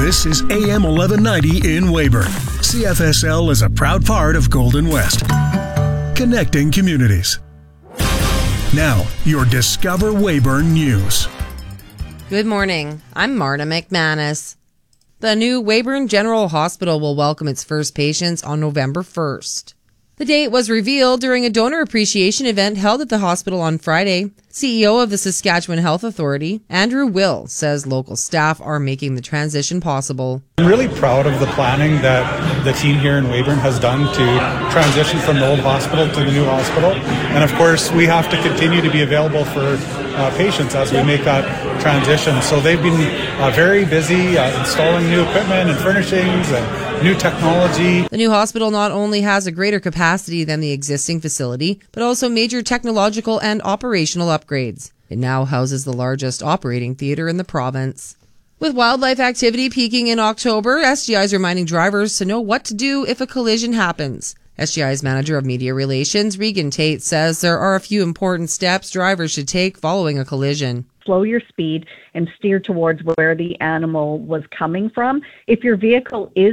This is AM 1190 in Weyburn. CFSL is a proud part of Golden West. Connecting communities. Now, your Discover Weyburn News. Good morning. I'm Marta McManus. The new Weyburn General Hospital will welcome its first patients on November 1st. The date was revealed during a donor appreciation event held at the hospital on Friday. CEO of the Saskatchewan Health Authority, Andrew Will, says local staff are making the transition possible. I'm really proud of the planning that the team here in Weyburn has done to transition from the old hospital to the new hospital. And of course, we have to continue to be available for patients as we make that transition. So they've been very busy installing new equipment and furnishings and new technology. The new hospital not only has a greater capacity than the existing facility, but also major technological and operational upgrades. It now houses the largest operating theater in the province. With wildlife activity peaking in October, SGI is reminding drivers to know what to do if a collision happens. SGI's Manager of Media Relations, Regan Tate, says there are a few important steps drivers should take following a collision. Slow your speed and steer towards where the animal was coming from. If your vehicle is